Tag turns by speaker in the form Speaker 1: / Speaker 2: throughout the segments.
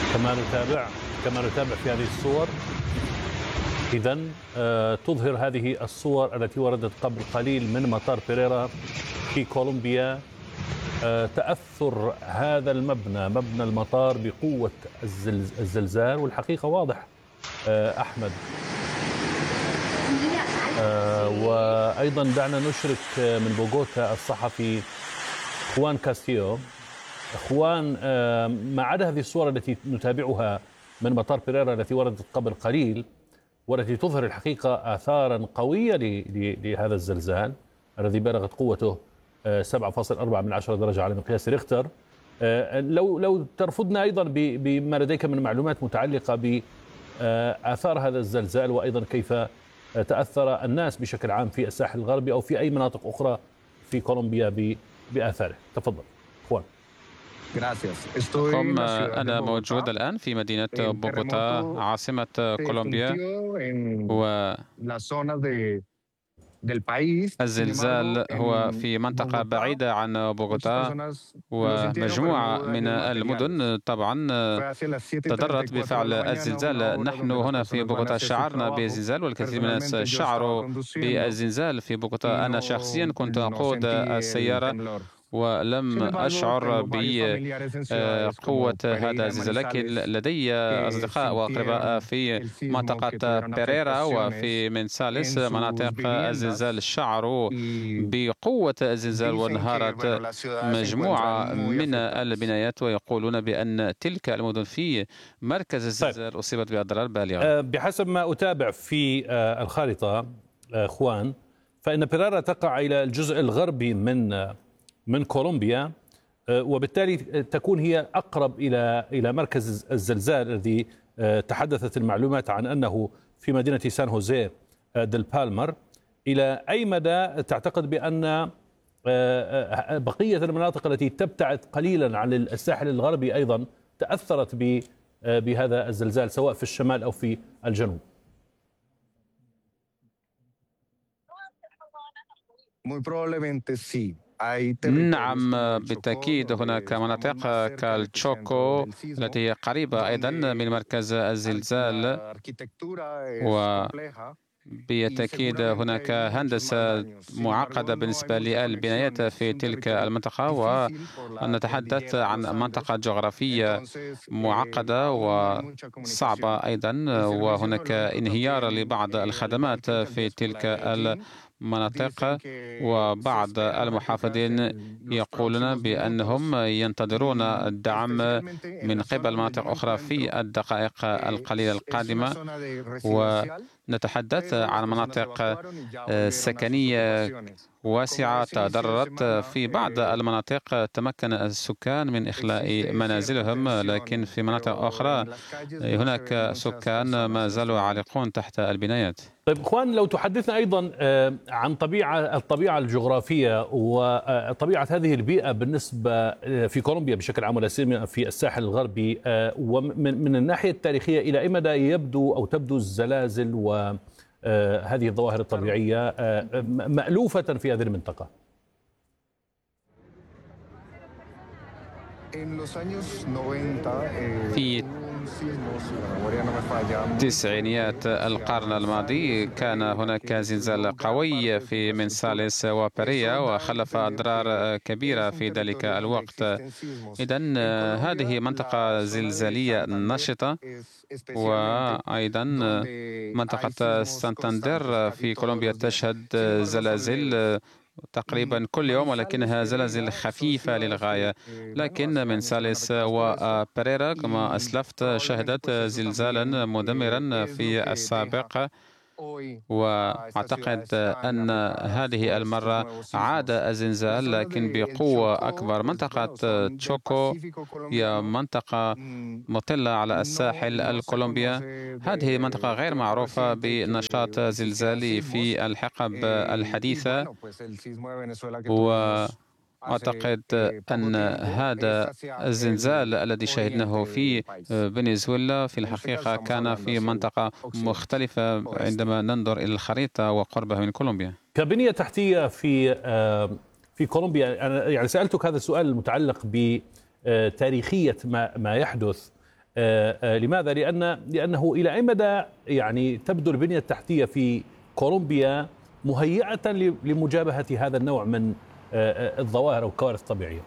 Speaker 1: كما نتابع في هذه الصور. إذن تظهر هذه الصور التي وردت قبل قليل من مطار بيريرا في كولومبيا تأثر هذا مبنى المطار بقوة الزلزال. والحقيقة واضح أحمد، وأيضا دعنا نشرك من بوغوتا الصحفي خوان كاستيو. خوان، ما عدا هذه الصور التي نتابعها من مطار بيريرا التي وردت قبل قليل والتي تظهر الحقيقة آثارا قوية لهذا الزلزال الذي بلغت قوته 7.4 درجة على مقياس ريختر، لو ترفضنا أيضا بما لديك من معلومات متعلقة بآثار هذا الزلزال، وأيضا كيف تأثر الناس بشكل عام في الساحل الغربي أو في أي مناطق أخرى في كولومبيا بآثاره. تفضل خوان.
Speaker 2: أنا موجود الآن في مدينة بوغوتا عاصمة كولومبيا، والزلزال هو في منطقة بعيدة عن بوغوتا، ومجموعة من المدن طبعا تضررت بفعل الزلزال. نحن هنا في بوغوتا شعرنا بالزلزال، والكثير من الناس شعروا بالزلزال في بوغوتا. أنا شخصيا كنت أقود السيارة ولم أشعر بقوة هذا الزلزال، لكن لدي أصدقاء وأقرباء في منطقة بيريرا وفي منسالس مناطق الزلزال شعروا بقوة الزلزال، وانهارت مجموعة من البنايات، ويقولون بأن تلك المدن في مركز الزلزال أصيبت بأضرار بالغة.
Speaker 1: بحسب ما أتابع في الخارطة خوان، فإن بيريرا تقع إلى الجزء الغربي من كولومبيا، وبالتالي تكون هي أقرب إلى مركز الزلزال الذي تحدثت المعلومات عن أنه في مدينة سان هوزيه ديل بالمر. إلى أي مدى تعتقد بأن بقية المناطق التي تبتعد قليلا عن الساحل الغربي أيضا تأثرت بهذا الزلزال سواء في الشمال أو في الجنوب؟
Speaker 2: نعم بالتأكيد، هناك مناطق كالتشوكو التي هي قريبة أيضا من مركز الزلزال، وبالتأكيد هناك هندسة معقدة بالنسبة للبنايات في تلك المنطقة، ونتحدث عن منطقة جغرافية معقدة وصعبة أيضا، وهناك انهيار لبعض الخدمات في تلك المناطق، وبعض المحافظين يقولون بأنهم ينتظرون الدعم من قبل مناطق أخرى في الدقائق القليلة القادمة. ونتحدث عن مناطق سكنية واسعة تضررت. في بعض المناطق تمكن السكان من إخلاء منازلهم، لكن في مناطق أخرى هناك سكان ما زالوا عالقون تحت البنايات.
Speaker 1: طيب خوان، لو تحدثنا أيضا عن الطبيعة الجغرافية وطبيعة هذه البيئة بالنسبة في كولومبيا بشكل عام، ولا سيما في الساحل الغربي، ومن الناحية التاريخية إلى أي مدى تبدو الزلازل وهذه الظواهر الطبيعية مألوفة في هذه المنطقة؟
Speaker 2: في تسعينيات القرن الماضي كان هناك زلزال قوي في منسالس وبيريا وخلف أضرار كبيرة في ذلك الوقت. إذن هذه منطقة زلزالية نشطة، وأيضا منطقة سانتاندر في كولومبيا تشهد زلازل تقريبا كل يوم، ولكنها زلازل خفيفة للغاية. لكن منسالس وبيريرا كما أسلفت شهدت زلزالا مدمرا في السابق، وأعتقد أن هذه المرة عاد الزلزال لكن بقوة أكبر. منطقة تشوكو هي منطقة مطلة على الساحل الكولومبيا. هذه منطقة غير معروفة بنشاط زلزالي في الحقب الحديثة، وأعتقد أن هذا الزلزال الذي شهدناه في فنزويلا في الحقيقة كان في منطقة مختلفة عندما ننظر إلى الخريطة وقربها من كولومبيا.
Speaker 1: كبنية تحتية في كولومبيا، أنا يعني سألتك هذا السؤال المتعلق بتاريخية ما يحدث. لماذا؟ لأنه إلى أي مدى يعني تبدو البنية التحتية في كولومبيا مهيئة لمجابهة هذا النوع من الظواهر أو الكوارث الطبيعية؟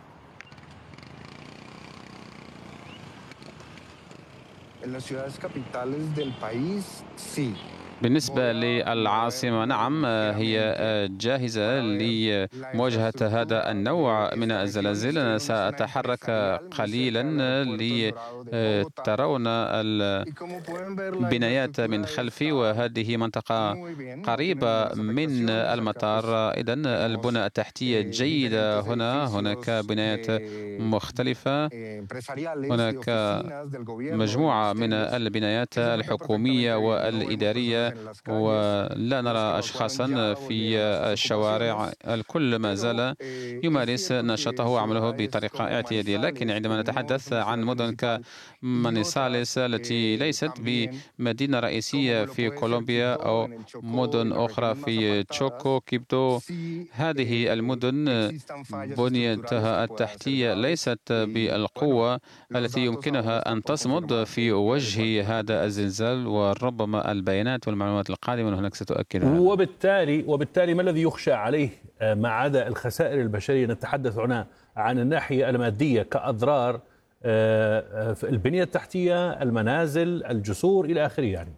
Speaker 2: بالنسبة للعاصمة نعم، هي جاهزة لمواجهة هذا النوع من الزلازل. أنا سأتحرك قليلا لترون البنايات من خلفي، وهذه منطقة قريبة من المطار. إذن البنى التحتية جيدة هناك بنايات مختلفة، هناك مجموعة من البنايات الحكومية والإدارية، ولا نرى أشخاصا في الشوارع. الكل ما زال يمارس نشاطه وعمله بطريقة اعتيادية. لكن عندما نتحدث عن مدن كمانيساليس التي ليست بمدينة رئيسية في كولومبيا أو مدن أخرى في تشوكو، كيبتو، هذه المدن بنيتها التحتية ليست بالقوة التي يمكنها أن تصمد في وجه هذا الزلزال، وربما البيانات والمعلومات القادمة من هناك ستؤكد هذا.
Speaker 1: وبالتالي ما الذي يخشى عليه ما عدا الخسائر البشرية؟ نتحدث هنا عن الناحية المادية كأضرار في البنية التحتية، المنازل، الجسور إلى آخره يعني.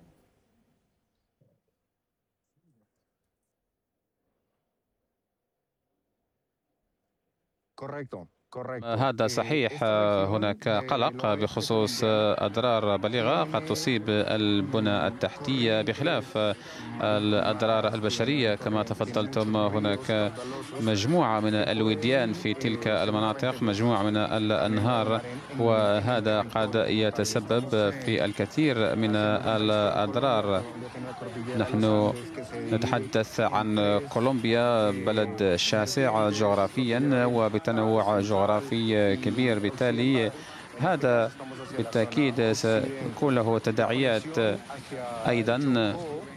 Speaker 2: هذا صحيح، هناك قلق بخصوص أضرار بالغة قد تصيب البنى التحتية بخلاف الأضرار البشرية. كما تفضلتم، هناك مجموعة من الوديان في تلك المناطق، مجموعة من الأنهار، وهذا قد يتسبب في الكثير من الأضرار. نحن نتحدث عن كولومبيا، بلد شاسع جغرافيا وبتنوع جغرافي كبير، بالتالي هذا بالتأكيد سيكون له تداعيات. أيضا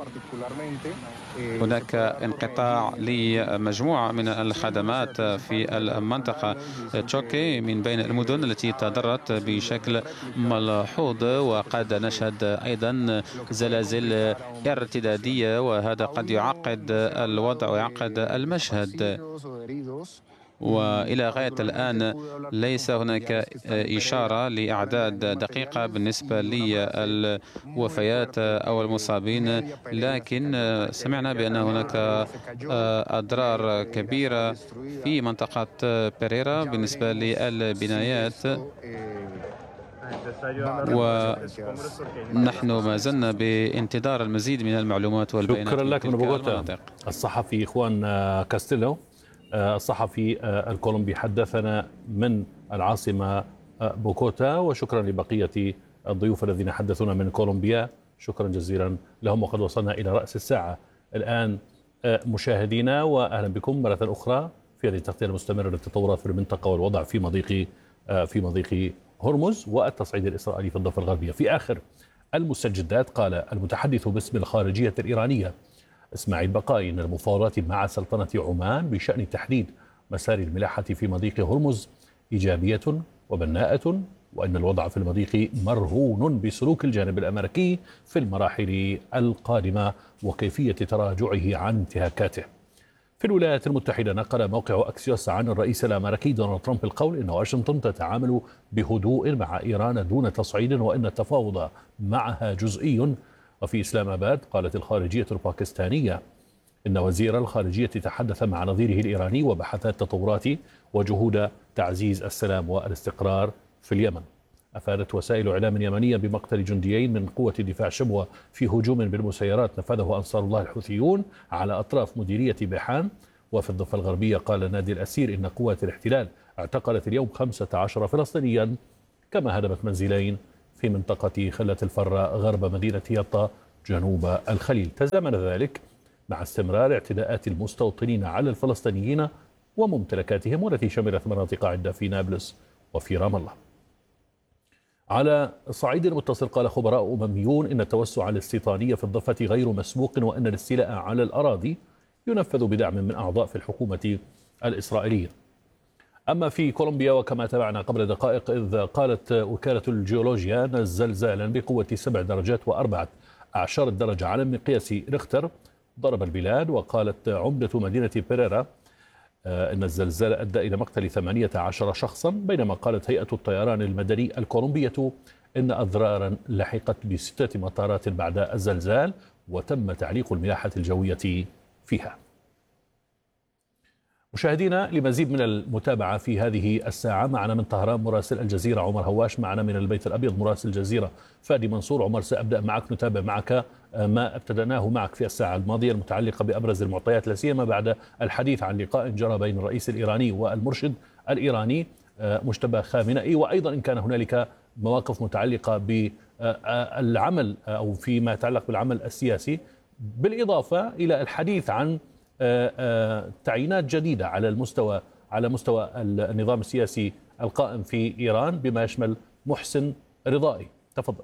Speaker 2: هناك انقطاع لمجموعة من الخدمات في المنطقة. تشوكي من بين المدن التي تضررت بشكل ملحوظ، وقد نشهد أيضا زلازل ارتدادية، وهذا قد يعقد الوضع ويعقد المشهد. وإلى غاية الآن ليس هناك إشارة لأعداد دقيقة بالنسبة للوفيات أو المصابين، لكن سمعنا بأن هناك أضرار كبيرة في منطقة بيريرا بالنسبة للبنايات، ونحن ما زلنا بانتظار المزيد من المعلومات والبيانات.
Speaker 1: شكرا لك من بوغوتا الصحفي خوان كاستيلو، الصحفي الكولومبي، حدثنا من العاصمة بوغوتا. وشكرا لبقية الضيوف الذين حدثونا من كولومبيا، شكرا جزيلا لهم. وقد وصلنا إلى رأس الساعة الآن مشاهدينا، وأهلا بكم مرة أخرى في هذه التغطية المستمرة للتطورات في المنطقة والوضع في مضيق هرمز والتصعيد الإسرائيلي في الضفة الغربية. في آخر المستجدات قال المتحدث باسم الخارجية الإيرانية إسماعيل بقائي إن المفاوضات مع سلطنة عمان بشأن تحديد مسار الملاحة في مضيق هرمز إيجابية وبناءة، وأن الوضع في المضيق مرهون بسلوك الجانب الأمريكي في المراحل القادمة وكيفية تراجعه عن انتهاكاته. في الولايات المتحدة نقل موقع أكسيوس عن الرئيس الأمريكي دونالد ترامب القول إن واشنطن تتعامل بهدوء مع إيران دون تصعيد، وأن التفاوض معها جزئي. وفي إسلام آباد قالت الخارجية الباكستانية إن وزير الخارجية تحدث مع نظيره الإيراني وبحث التطورات وجهود تعزيز السلام والاستقرار في اليمن. أفادت وسائل إعلام يمنية بمقتل جنديين من قوة دفاع شبوة في هجوم بالمسيرات نفذه أنصار الله الحوثيون على أطراف مديرية بيحان. وفي الضفة الغربية قال نادي الأسير إن قوات الاحتلال اعتقلت اليوم 15 فلسطينيا، كما هدمت منزلين في منطقة خلة الفرة غرب مدينة يطا جنوب الخليل. تزامن ذلك مع استمرار اعتداءات المستوطنين على الفلسطينيين وممتلكاتهم، والتي شملت مناطق عدة في نابلس وفي رام الله. على صعيد متصل قال خبراء أمميون إن التوسع الاستيطاني في الضفة غير مسبوق، وأن الاستيلاء على الأراضي ينفذ بدعم من أعضاء في الحكومة الإسرائيلية. أما في كولومبيا وكما تابعنا قبل دقائق إذ قالت وكالة الجيولوجيا أن زلزالا بقوة 7 درجات و14 درجة على مقياس ريختر ضرب البلاد. وقالت عمدة مدينة بيريرا أن الزلزال أدى إلى مقتل 18 شخصا، بينما قالت هيئة الطيران المدني الكولومبية إن أضرارا لحقت ب6 مطارات بعد الزلزال وتم تعليق الملاحة الجوية فيها. مشاهدينا لمزيد من المتابعة في هذه الساعة معنا من طهران مراسل الجزيرة عمر هواش، معنا من البيت الأبيض مراسل الجزيرة فادي منصور. عمر، سأبدأ معك نتابع معك ما ابتدأناه معك في الساعة الماضية المتعلقة بأبرز المعطيات، لا سيما بعد الحديث عن لقاء جرى بين الرئيس الإيراني والمرشد الإيراني مجتبى خامنئي، وأيضا إن كان هنالك مواقف متعلقة بالعمل أو فيما يتعلق بالعمل السياسي، بالإضافة إلى الحديث عن تعيينات جديدة على مستوى النظام السياسي القائم في إيران بما يشمل محسن رضائي. تفضل.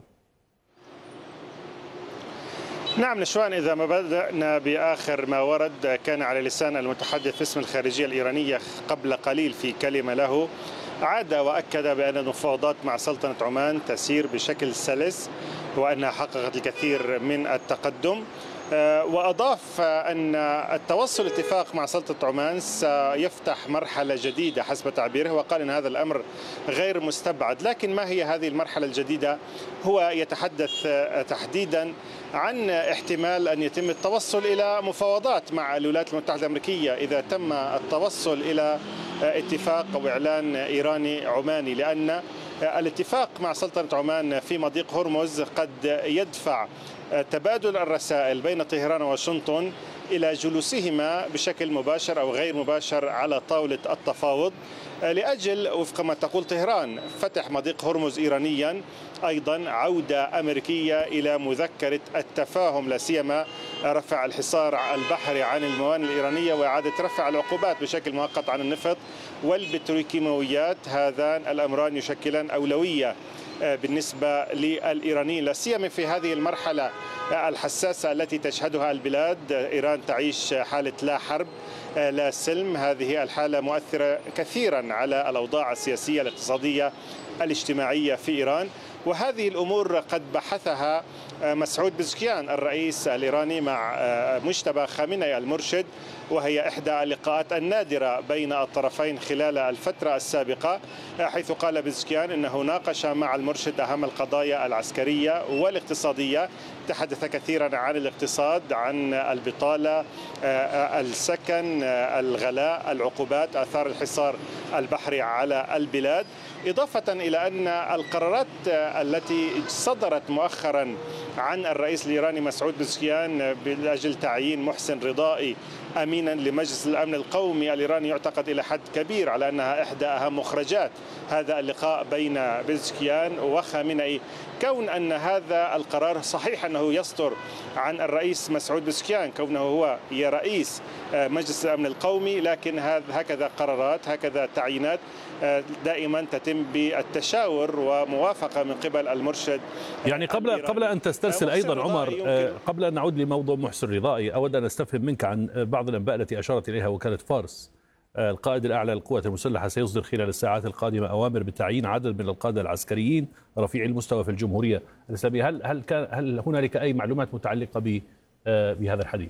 Speaker 3: نعم نشوان، إذا ما بدأنا بآخر ما ورد، كان على لسان المتحدث باسم الخارجية الإيرانية قبل قليل في كلمة له عاد وأكد بأن المفاوضات مع سلطنة عمان تسير بشكل سلس وأنها حققت الكثير من التقدم، وأضاف أن التوصل اتفاق مع سلطنة عمان سيفتح مرحلة جديدة حسب تعبيره، وقال أن هذا الأمر غير مستبعد. لكن ما هي هذه المرحلة الجديدة؟ هو يتحدث تحديدا عن احتمال أن يتم التوصل إلى مفاوضات مع الولايات المتحدة الأمريكية إذا تم التوصل إلى اتفاق أو إعلان إيراني عماني، لأن الاتفاق مع سلطنة عمان في مضيق هرمز قد يدفع تبادل الرسائل بين طهران وواشنطن إلى جلوسهما بشكل مباشر أو غير مباشر على طاولة التفاوض لأجل وفق ما تقول طهران فتح مضيق هرمز إيرانيا، أيضا عودة أمريكية إلى مذكرة التفاهم، لا سيما رفع الحصار البحري عن الموانئ الإيرانية وإعادة رفع العقوبات بشكل مؤقت عن النفط والبتروكيماويات. هذان الأمران يشكلان أولوية بالنسبة للإيرانيين، لا سيما في هذه المرحلة الحساسة التي تشهدها البلاد. إيران تعيش حالة لا حرب لا سلم، هذه الحالة مؤثرة كثيرا على الأوضاع السياسية الاقتصادية الاجتماعية في إيران، وهذه الأمور قد بحثها مسعود بزكيان الرئيس الإيراني مع مجتبى خامنئي المرشد، وهي إحدى اللقاءات النادرة بين الطرفين خلال الفترة السابقة، حيث قال بزكيان أنه ناقش مع المرشد أهم القضايا العسكرية والاقتصادية. تحدث كثيرا عن الاقتصاد، عن البطالة، السكن، الغلاء، العقوبات، آثار الحصار البحري على البلاد، إضافة إلى أن القرارات التي صدرت مؤخرا عن الرئيس الإيراني مسعود بزكيان لأجل تعيين محسن رضائي أمينا لمجلس الأمن القومي الإيراني يعتقد إلى حد كبير على أنها إحدى أهم مخرجات هذا اللقاء بين بزكيان وخامنئي. كون أن هذا القرار صحيح أنه يصدر عن الرئيس مسعود بزكيان كونه هو رئيس مجلس الأمن القومي، لكن هكذا قرارات، هكذا تعيينات دائما تتم بالتشاور وموافقة من قبل المرشد.
Speaker 1: يعني قبل أن تسترسل أيضا عمر، قبل أن نعود لموضوع محسن رضائي، أود أن أستفهم منك عن بعض الأنباء التي أشارت إليها وكالة فارس. القائد الأعلى للقوات المسلحة سيصدر خلال الساعات القادمة أوامر بتعيين عدد من القادة العسكريين رفيعي المستوى في الجمهورية الإسلامية. هل هنالك أي معلومات متعلقة بهذا الحديث؟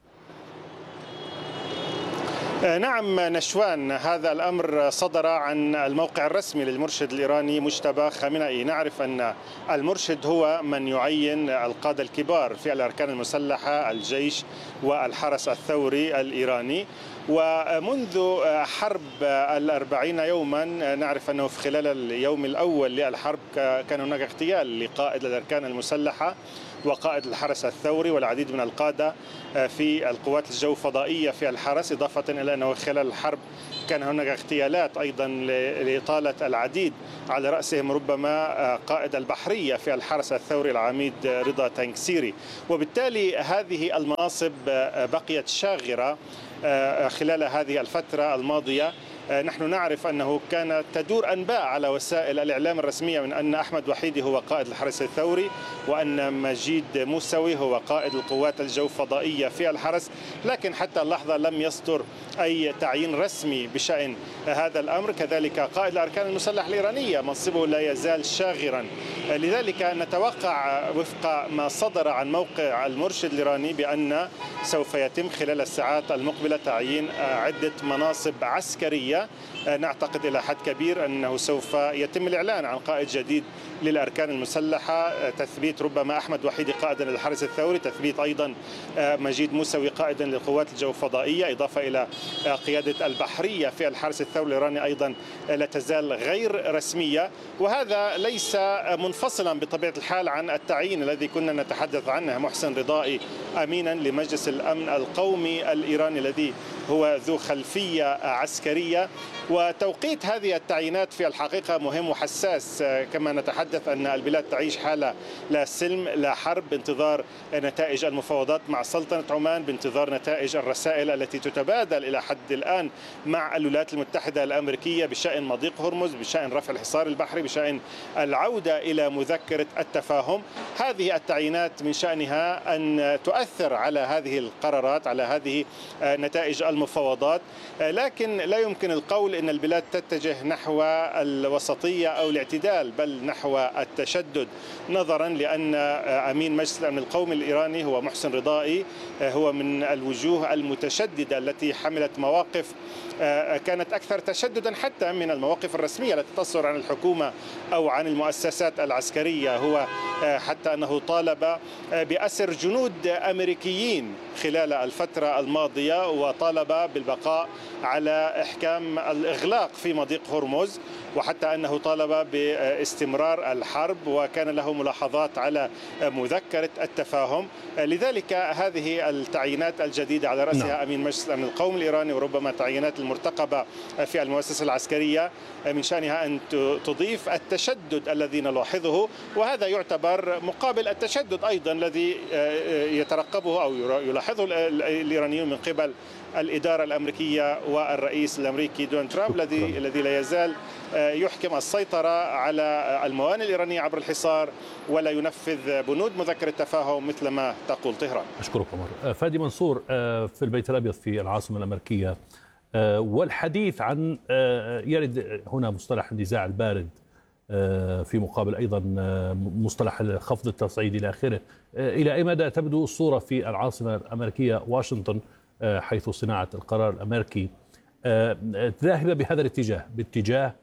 Speaker 3: نعم نشوان، هذا الأمر صدر عن الموقع الرسمي للمرشد الإيراني مجتبى خامنئي. نعرف أن المرشد هو من يعين القادة الكبار في الأركان المسلحة، الجيش والحرس الثوري الإيراني، ومنذ حرب 40 يوما نعرف أنه في خلال اليوم الأول للحرب كان هناك اغتيال لقائد الأركان المسلحة وقائد الحرس الثوري والعديد من القادة في القوات الجو الفضائية في الحرس، إضافة إلى أنه خلال الحرب كان هناك اغتيالات أيضا لإطالة العديد، على رأسهم ربما قائد البحرية في الحرس الثوري العميد رضا تنكسيري. وبالتالي هذه المناصب بقيت شاغرة خلال هذه الفترة الماضية. نحن نعرف أنه كانت تدور أنباء على وسائل الإعلام الرسمية من أن أحمد وحيدي هو قائد الحرس الثوري، وأن مجيد موسوي هو قائد القوات الجوفضائية في الحرس، لكن حتى اللحظة لم يصدر أي تعيين رسمي بشأن هذا الأمر. كذلك قائد الأركان المسلحة الإيرانية منصبه لا يزال شاغرا. لذلك نتوقع وفق ما صدر عن موقع المرشد الإيراني بأن سوف يتم خلال الساعات المقبلة تعيين عدة مناصب عسكرية. نعتقد إلى حد كبير أنه سوف يتم الإعلان عن قائد جديد للأركان المسلحة، تثبيت ربما أحمد وحيدي قائدا للحرس الثوري، تثبيت أيضا مجيد موسوي قائدا للقوات الجوفضائية، إضافة إلى قيادة البحرية في الحرس الثوري الإيراني أيضا لا تزال غير رسمية. وهذا ليس منفصلا بطبيعة الحال عن التعيين الذي كنا نتحدث عنه محسن رضائي أمينا لمجلس الأمن القومي الإيراني الذي هو ذو خلفية عسكرية. وتوقيت هذه التعيينات في الحقيقة مهم وحساس، كما نتحدث أن البلاد تعيش حالة لا سلم لا حرب، بانتظار نتائج المفاوضات مع سلطنة عمان، بانتظار نتائج الرسائل التي تتبادل إلى حد الآن مع الولايات المتحدة الأمريكية بشأن مضيق هرمز، بشأن رفع الحصار البحري، بشأن العودة إلى مذكرة التفاهم. هذه التعيينات من شأنها أن تؤثر على هذه القرارات، على هذه نتائج المفاوضات، لكن لا يمكن القول أن البلاد تتجه نحو الوسطية أو الاعتدال، بل نحو التشدد، نظرا لأن أمين مجلس الأمن القومي الإيراني هو محسن رضائي، هو من الوجوه المتشددة التي حملت مواقف كانت أكثر تشددا حتى من المواقف الرسمية التي تصدر عن الحكومة أو عن المؤسسات العسكرية. هو حتى أنه طالب بأسر جنود أمريكيين خلال الفترة الماضية، وطالب بالبقاء على إحكام الإغلاق في مضيق هرمز، وحتى أنه طالب باستمرار الحرب، وكان له ملاحظات على مذكرة التفاهم. لذلك هذه التعيينات الجديدة على رأسها أمين مجلس الأمن القومي الإيراني، وربما تعيينات المرتقبة في المؤسسة العسكرية، من شأنها أن تضيف التشدد الذي نلاحظه، وهذا يعتبر مقابل التشدد أيضا الذي يترقبه أو يلاحظه الإيرانيون من قبل الإدارة الأمريكية والرئيس الأمريكي دونالد ترامب الذي لا يزال يحكم السيطرة على الموانئ الإيرانية عبر الحصار، ولا ينفذ بنود مذكرة التفاهم مثل ما تقول طهران.
Speaker 1: أشكرك عمر. فادي منصور، في البيت الأبيض في العاصمة الأمريكية، والحديث عن يرد هنا مصطلح النزاع البارد في مقابل أيضا مصطلح خفض التصعيد إلى آخره. إلى أي مدى تبدو الصورة في العاصمة الأمريكية واشنطن حيث صناعة القرار الأمريكي ذاهبة بهذا الاتجاه، باتجاه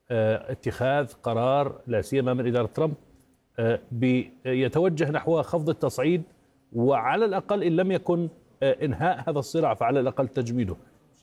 Speaker 1: اتخاذ قرار لا سيما من إدارة ترامب يتوجه نحو خفض التصعيد، وعلى الأقل إن لم يكن إنهاء هذا الصراع فعلى الأقل تجميده؟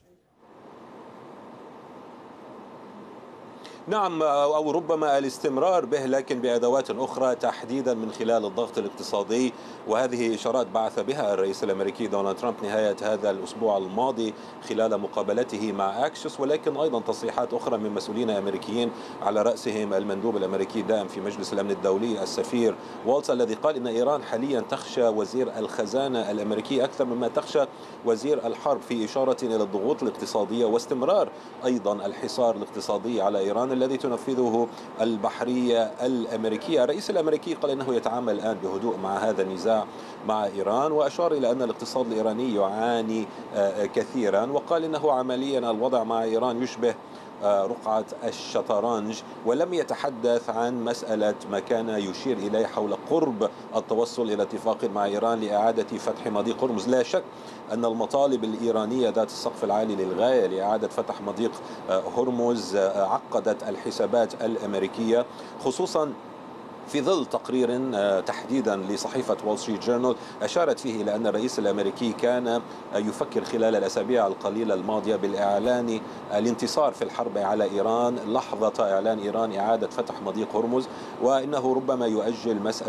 Speaker 4: نعم، أو ربما الاستمرار به، لكن بأدوات أخرى، تحديدا من خلال الضغط الاقتصادي. وهذه إشارات بعث بها الرئيس الأمريكي دونالد ترامب نهاية هذا الأسبوع الماضي خلال مقابلته مع أكسيوس، ولكن أيضا تصريحات أخرى من مسؤولين أمريكيين على رأسهم المندوب الأمريكي الدائم في مجلس الأمن الدولي السفير والتس، الذي قال إن إيران حاليا تخشى وزير الخزانة الأمريكي أكثر مما تخشى وزير الحرب، في إشارة إلى الضغوط الاقتصادية واستمرار أيضا الحصار الاقتصادي على إيران الذي تنفذه البحرية الأمريكية. الرئيس الأمريكي قال إنه يتعامل الآن بهدوء مع هذا النزاع مع إيران، وأشار إلى أن الاقتصاد الإيراني يعاني كثيرا، وقال إنه عمليا الوضع مع إيران يشبه رقعة الشطرنج، ولم يتحدث عن مسألة ما كان يشير إليه حول قرب التوصل إلى اتفاق مع إيران لإعادة فتح مضيق هرمز. لا شك أن المطالب الإيرانية ذات السقف العالي للغاية لإعادة فتح مضيق هرمز عقدت الحسابات الأمريكية، خصوصا في ظل تقرير تحديدا لصحيفة وول ستريت جورنال أشارت فيه إلى أن الرئيس الأمريكي كان يفكر خلال الأسابيع القليلة الماضية بالإعلان الانتصار في الحرب على إيران لحظة إعلان إيران إعادة فتح مضيق هرمز، وإنه ربما يؤجل مسألة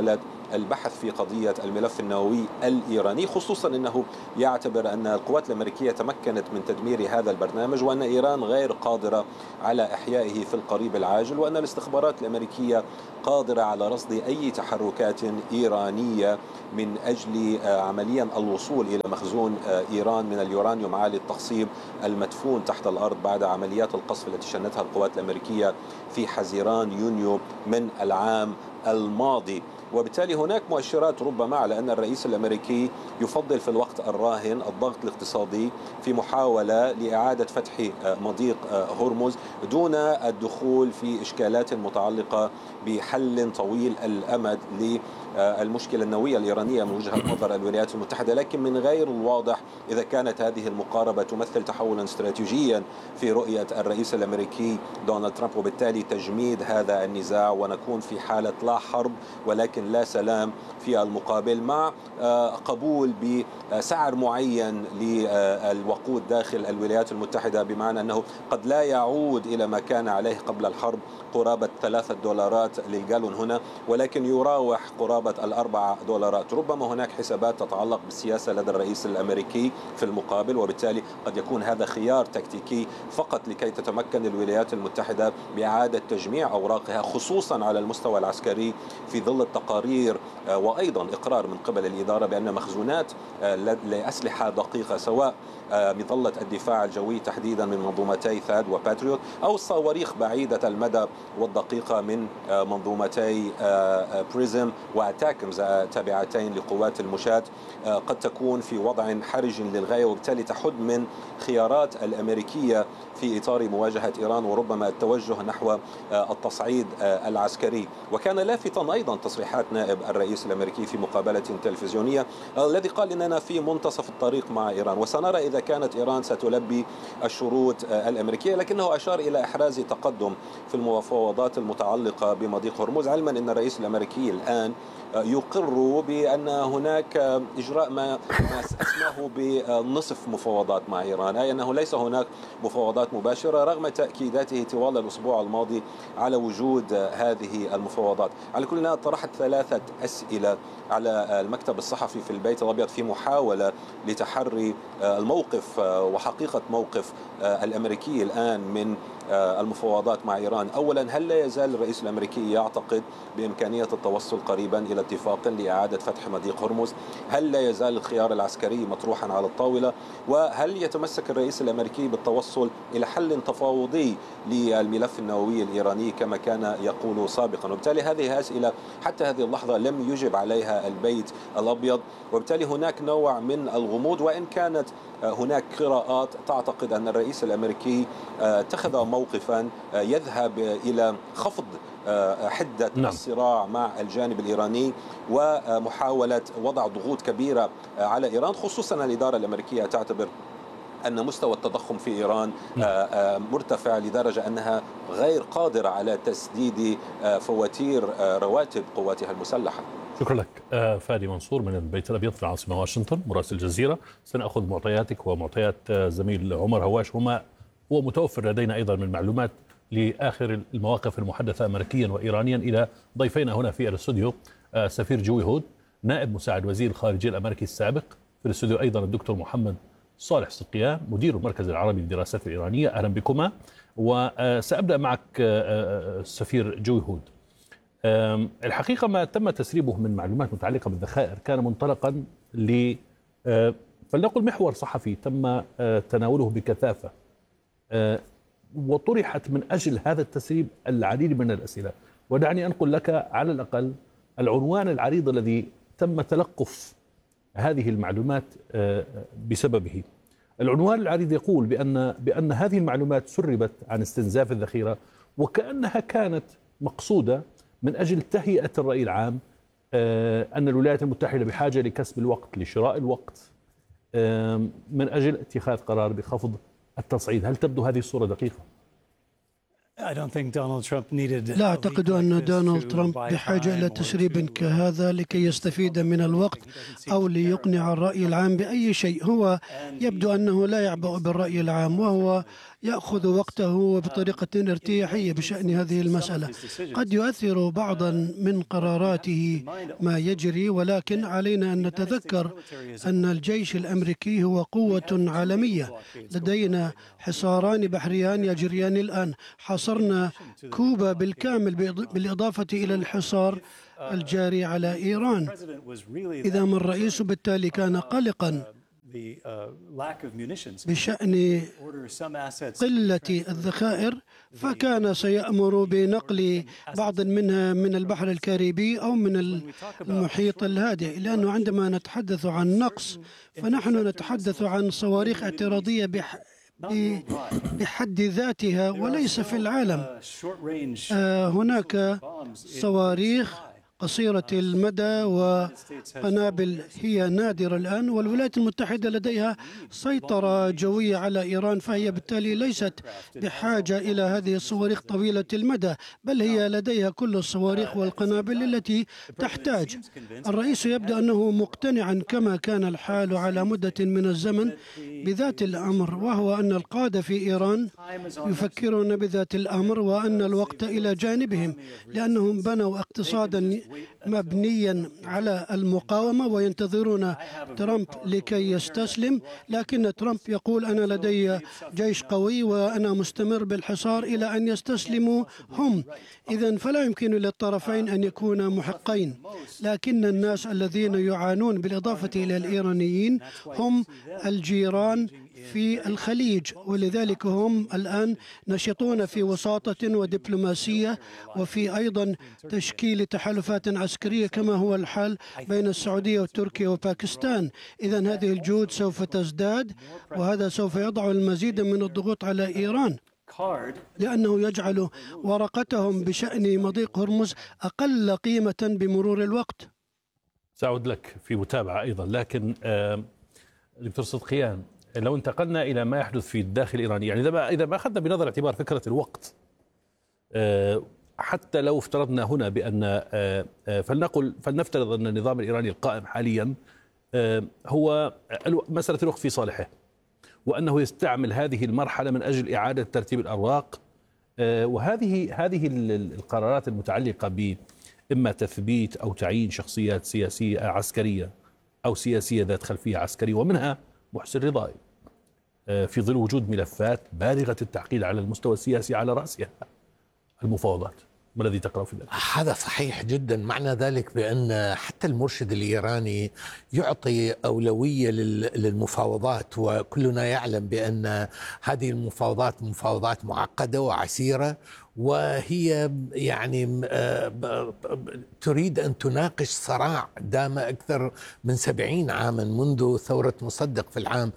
Speaker 4: البحث في قضية الملف النووي الإيراني، خصوصا أنه يعتبر أن القوات الأمريكية تمكنت من تدمير هذا البرنامج، وأن إيران غير قادرة على إحيائه في القريب العاجل، وأن الاستخبارات الأمريكية قادرة على رصد أي تحركات إيرانية من أجل عمليا الوصول إلى مخزون إيران من اليورانيوم عالي التخصيب المدفون تحت الأرض بعد عمليات القصف التي شنتها القوات الأمريكية في حزيران يونيو من العام الماضي. وبالتالي هناك مؤشرات ربما على أن الرئيس الأمريكي يفضل في الوقت الراهن الضغط الاقتصادي في محاولة لإعادة فتح مضيق هرمز دون الدخول في إشكالات متعلقة بحل طويل الأمد للمشكلة النووية الإيرانية من وجهة نظر الولايات المتحدة. لكن من غير الواضح إذا كانت هذه المقاربة تمثل تحولا استراتيجيا في رؤية الرئيس الأمريكي دونالد ترامب، وبالتالي تجميد هذا النزاع ونكون في حالة لا حرب ولكن لا سلام في المقابل، مع قبول بسعر معين للوقود داخل الولايات المتحدة، بمعنى أنه قد لا يعود إلى ما كان عليه قبل الحرب قرابة $3 للجالون هنا، ولكن يراوح قرابة $4. ربما هناك حسابات تتعلق بالسياسة لدى الرئيس الأمريكي في المقابل، وبالتالي قد يكون هذا خيار تكتيكي فقط لكي تتمكن الولايات المتحدة بإعادة تجميع أوراقها خصوصا على المستوى العسكري، في ظل التقارير وأيضا إقرار من قبل الإدارة بأن مخزونات لأسلحة دقيقة سواء مظلة الدفاع الجوي تحديدا من منظومتي ثاد وباتريوت أو الصواريخ بعيدة المدى والدقيقة من منظومتي بريزم وأتاكمز تابعتين لقوات المشاة، قد تكون في وضع حرج للغاية، وبالتالي تحد من خيارات الأمريكية في إطار مواجهة إيران وربما التوجه نحو التصعيد العسكري. وكان لافتا أيضا تصريحات نائب الرئيس الأمريكي في مقابلة تلفزيونية الذي قال إننا في منتصف الطريق مع إيران وسنرى إذا كانت إيران ستلبي الشروط الأمريكية، لكنه أشار إلى إحراز تقدم في المفاوضات المتعلقة بمضيق هرمز، علما أن الرئيس الأمريكي الآن يقر بأن هناك إجراء ما أسماه بنصف مفاوضات مع إيران، أي أنه ليس هناك مفاوضات مباشرة رغم تأكيداته طوال الأسبوع الماضي على وجود هذه المفاوضات. على كل حال طرحت 3 أسئلة على المكتب الصحفي في البيت الأبيض في محاولة لتحري الموقف وحقيقة موقف الأمريكي الآن من المفاوضات مع إيران. أولا، هل لا يزال الرئيس الأمريكي يعتقد بإمكانية التوصل قريبا إلى اتفاق لإعادة فتح مضيق هرمز؟ هل لا يزال الخيار العسكري مطروحا على الطاولة؟ وهل يتمسك الرئيس الأمريكي بالتوصل إلى حل تفاوضي للملف النووي الإيراني كما كان يقول سابقا؟ وبالتالي هذه أسئلة حتى هذه اللحظة لم يجب عليها البيت الأبيض، وبالتالي هناك نوع من الغموض، وإن كانت هناك قراءات تعتقد أن الرئيس الأمريكي اتخذ موقفا يذهب إلى خفض حدة الصراع مع الجانب الإيراني ومحاولة وضع ضغوط كبيرة على إيران، خصوصا الإدارة الأمريكية تعتبر أن مستوى التضخم في إيران مرتفع لدرجة أنها غير قادرة على تسديد فواتير رواتب قواتها المسلحة.
Speaker 1: شكرا لك فادي منصور من البيت الأبيض في العاصمة واشنطن مراسل الجزيرة. سنأخذ معطياتك ومعطيات زميل عمر هواش، هو متوفر لدينا أيضا من معلومات لآخر المواقف المحدثة أمريكيا وإيرانيا إلى ضيفينا هنا في الاستوديو سفير جوي هود نائب مساعد وزير الخارجية الأمريكي السابق، في الاستوديو أيضا الدكتور محمد صالح سقيان مدير المركز العربي للدراسات الإيرانية. أهلا بكما. وسأبدأ معك السفير جوي هود. الحقيقة ما تم تسريبه من معلومات متعلقة بالذخائر كان منطلقا فلنقل محور صحفي تم تناوله بكثافة، وطرحت من أجل هذا التسريب العديد من الأسئلة، ودعني أنقل لك على الأقل العنوان العريض الذي تم تلقف هذه المعلومات بسببه. العنوان العريض يقول بأن هذه المعلومات سربت عن استنزاف الذخيرة وكأنها كانت مقصودة من أجل تهيئة الرأي العام أن الولايات المتحدة بحاجة لكسب الوقت، لشراء الوقت من أجل اتخاذ قرار بخفض التصعيد. هل تبدو هذه الصورة دقيقة؟
Speaker 5: لا أعتقد أن دونالد ترامب بحاجة إلى تسريب كهذا لكي يستفيد من الوقت أو ليقنع الرأي العام بأي شيء. هو يبدو أنه لا يعبأ بالرأي العام، وهو يأخذ وقته وبطريقة ارتياحية بشأن هذه المسألة. قد يؤثر بعضا من قراراته ما يجري، ولكن علينا أن نتذكر أن الجيش الأمريكي هو قوة عالمية. لدينا حصاران بحريان يجريان الآن. حاصرنا كوبا بالكامل بالإضافة إلى الحصار الجاري على إيران. إذا ما الرئيس بالتالي كان قلقا بشأن قلة الذخائر، فكان سيأمر بنقل بعض منها من البحر الكاريبي أو من المحيط الهادئ، لأنه عندما نتحدث عن نقص فنحن نتحدث عن صواريخ اعتراضية بحد ذاتها وليس في العالم. هناك صواريخ قصيرة المدى وقنابل هي نادرة الآن، والولايات المتحدة لديها سيطرة جوية على إيران، فهي بالتالي ليست بحاجة إلى هذه الصواريخ طويلة المدى، بل هي لديها كل الصواريخ والقنابل التي تحتاج. الرئيس يبدو أنه مقتنعا كما كان الحال على مدة من الزمن بذات الأمر، وهو أن القادة في إيران يفكرون بذات الأمر وأن الوقت إلى جانبهم، لأنهم بنوا اقتصادا مبنيا على المقاومة وينتظرون ترامب لكي يستسلم. لكن ترامب يقول أنا لدي جيش قوي وأنا مستمر بالحصار إلى أن يستسلموا هم. إذن فلا يمكن للطرفين أن يكونا محقين، لكن الناس الذين يعانون بالإضافة إلى الإيرانيين هم الجيران في الخليج، ولذلك هم الآن نشطون في وساطة ودبلوماسية وفي أيضا تشكيل تحالفات عسكرية كما هو الحال بين السعودية وتركيا وباكستان. إذن هذه الجهود سوف تزداد، وهذا سوف يضع المزيد من الضغوط على إيران، لأنه يجعل ورقتهم بشأن مضيق هرمز أقل قيمة بمرور الوقت.
Speaker 1: سأعود لك في متابعة أيضا، لكن دكتور صدقيان، لو انتقلنا إلى ما يحدث في الداخل الإيراني، يعني إذا ما أخذنا بنظر اعتبار فكرة الوقت، حتى لو افترضنا هنا بأن فلنفترض أن النظام الإيراني القائم حاليا هو مسألة الوقت في صالحه، وأنه يستعمل هذه المرحلة من أجل إعادة ترتيب الأوراق، وهذه القرارات المتعلقة بإما تثبيت أو تعيين شخصيات سياسية عسكرية أو سياسية ذات خلفية عسكرية، ومنها محسن رضائي، في ظل وجود ملفات بالغة التعقيد على المستوى السياسي على رأسها المفاوضات. ما الذي تقرأ في ذلك؟
Speaker 6: هذا صحيح جدا. معنى ذلك بأن حتى المرشد الإيراني يعطي أولوية للمفاوضات، وكلنا يعلم بأن هذه المفاوضات مفاوضات معقدة وعسيرة، وهي يعني تريد أن تناقش صراع دام أكثر من 70 عاما منذ ثورة مصدق في العام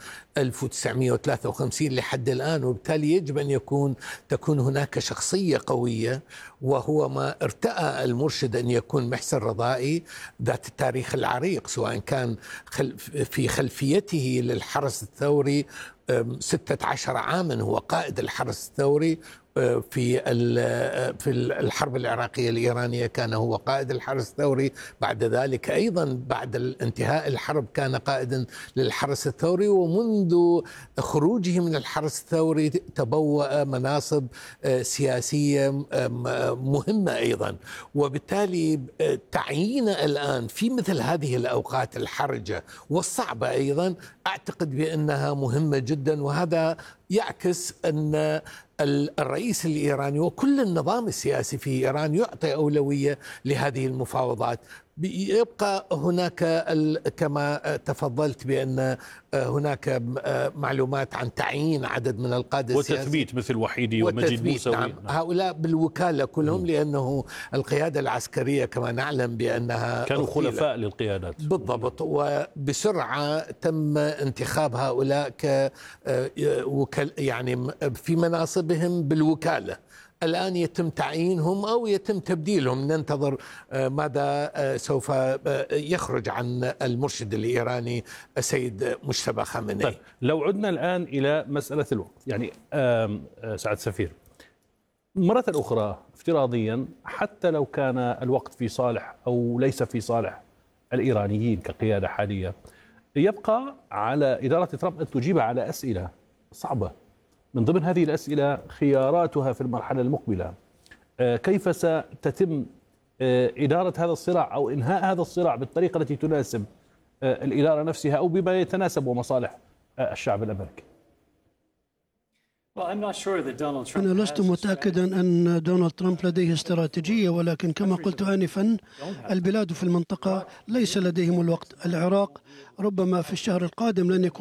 Speaker 6: 1953 لحد الآن، وبالتالي يجب أن تكون هناك شخصية قوية، وهو ما ارتأى المرشد أن يكون محسن رضائي ذات التاريخ العريق، سواء كان في خلفيته للحرس الثوري 16 عاما هو قائد الحرس الثوري، في الحرب العراقية الإيرانية كان هو قائد الحرس الثوري، بعد ذلك أيضا بعد انتهاء الحرب كان قائدا للحرس الثوري، ومنذ خروجه من الحرس الثوري تبوأ مناصب سياسية مهمة أيضا. وبالتالي تعيين الآن في مثل هذه الأوقات الحرجة والصعبة أيضا أعتقد بأنها مهمة جدا، وهذا يعكس أن الرئيس الإيراني وكل النظام السياسي في إيران يعطي أولوية لهذه المفاوضات. يبقى هناك كما تفضلت بأن هناك معلومات عن تعيين عدد من القادة السياسيين
Speaker 1: وتثبيت مثل وحيدي ومجيد موسوي.
Speaker 6: نعم. هؤلاء بالوكالة كلهم، لأنه القيادة العسكرية كما نعلم بأنها
Speaker 1: كانوا خلفاء للقيادات
Speaker 6: بالضبط، وبسرعة تم انتخاب هؤلاء يعني في مناصبهم بالوكالة. الآن يتم تعيينهم أو يتم تبديلهم، ننتظر ماذا سوف يخرج عن المرشد الإيراني السيد مجتبى خامنئي.
Speaker 1: طيب، لو عدنا الآن إلى مسألة الوقت، يعني سعد سفير، مرة أخرى افتراضيا حتى لو كان الوقت في صالح أو ليس في صالح الإيرانيين كقيادة حالية، يبقى على إدارة ترامب أن تجيب على أسئلة صعبة من ضمن هذه الأسئلة خياراتها في المرحلة المقبلة، كيف ستتم إدارة هذا الصراع أو إنهاء هذا الصراع بالطريقة التي تناسب الإدارة نفسها أو بما يتناسب ومصالح الشعب الأمريكي؟
Speaker 5: أنا لست متأكدا أن دونالد ترامب لديه استراتيجية، ولكن كما قلت آنفا البلاد في المنطقة ليس لديهم الوقت. العراق ربما في الشهر القادم لن يكون